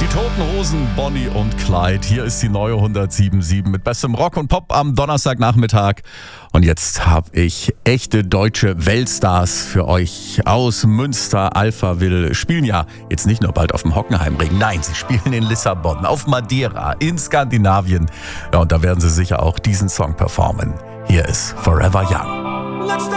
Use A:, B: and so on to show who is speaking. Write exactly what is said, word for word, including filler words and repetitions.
A: Die Toten Hosen, Bonnie und Clyde. Hier ist die neue hundertsieben Komma sieben mit bestem Rock und Pop am Donnerstagnachmittag. Und jetzt habe ich echte deutsche Weltstars für euch aus Münster. Alphaville spielen ja jetzt nicht nur bald auf dem Hockenheimring. Nein, sie spielen in Lissabon, auf Madeira, in Skandinavien. Ja, und da werden sie sicher auch diesen Song performen. Hier ist Forever Young.